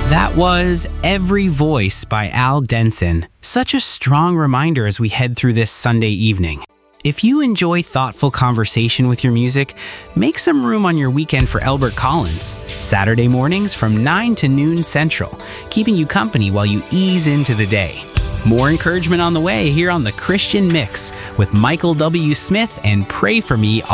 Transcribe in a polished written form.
That was Every Voice by Al Denson. Such a strong reminder as we head through this Sunday evening. If you enjoy thoughtful conversation with your music, make some room on your weekend for Elbert Collins. Saturday mornings from 9 to noon Central, keeping you company while you ease into the day. More encouragement on the way here on The Christian Mix with Michael W. Smith and Pray For Me